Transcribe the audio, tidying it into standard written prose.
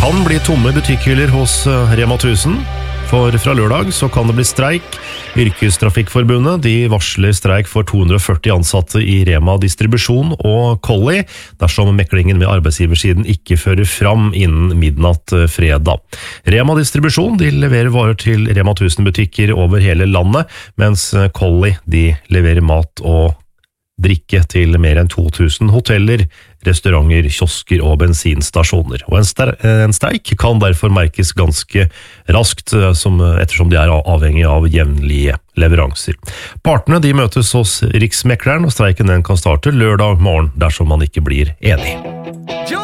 kan bli tomme butikkhyller hos Rema 1000. For fra lørdag så kan det bli streik. Yrkestrafikkforbundet de varsler streik for 240 ansatte i Rema Distribusjon og Colli dersom meklingen med arbeidsgiversiden ikke fører fram innen midnatt fredag. Rema Distribusjon de leverer varer til Rema 1000 butikker over hele landet, mens Colli de leverer mat og drikke til mer enn 2000 hoteller, restauranter, kiosker og bensinstasjoner. Og en streik kan derfor merkes ganske raskt, ettersom de er avhengig av jevnlige leveranser. Partene de møtes hos Riksmekleren, og streiken den kan starte lørdag morgen dersom man ikke blir enig.